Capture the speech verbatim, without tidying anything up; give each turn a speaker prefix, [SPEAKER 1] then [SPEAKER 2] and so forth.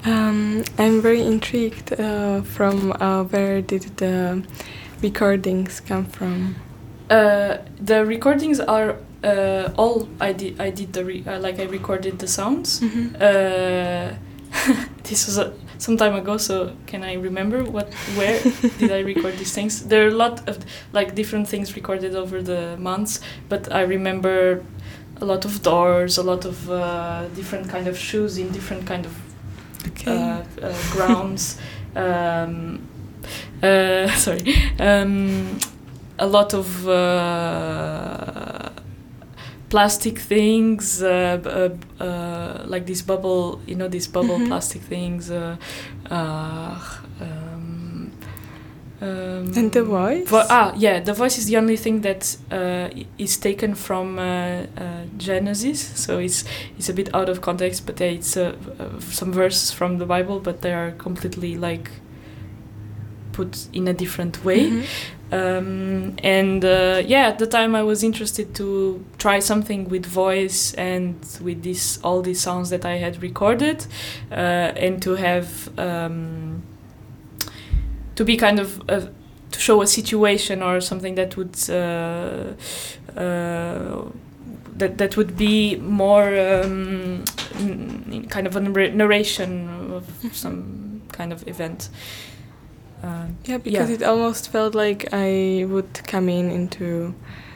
[SPEAKER 1] Um, I'm very intrigued uh, from uh, where did the recordings come from?
[SPEAKER 2] Uh, the recordings are uh, all I did. I did the re- uh, like I recorded the sounds.
[SPEAKER 1] Mm-hmm.
[SPEAKER 2] Uh, this was a, some time ago, so can I remember what where did I record these things? There are a lot of like different things recorded over the months, but I remember a lot of doors, a lot of uh, different kind of shoes in different kind of
[SPEAKER 1] Okay.
[SPEAKER 2] uh, uh, grounds. um, uh, sorry. Um, a lot of uh, plastic things, uh, b- uh, uh, like this bubble, you know, these bubble
[SPEAKER 1] Mhm.
[SPEAKER 2] plastic things. Uh, uh, um, um,
[SPEAKER 1] And the voice?
[SPEAKER 2] vo- ah, yeah, the voice is the only thing that uh, i- is taken from uh, uh, Genesis, so it's it's a bit out of context, but yeah, it's uh, uh, some verses from the Bible, but they are completely like put in a different way.
[SPEAKER 1] Mhm.
[SPEAKER 2] Um, and uh, yeah, at the time I was interested to try something with voice and with this all these sounds that I had recorded, uh, and to have um, to be kind of uh, to show a situation or something that would uh, uh, that that would be more um, n- kind of a narr- narration of some kind of event. Uh,
[SPEAKER 1] Yeah, because
[SPEAKER 2] yeah.
[SPEAKER 1] it almost felt like I would come in into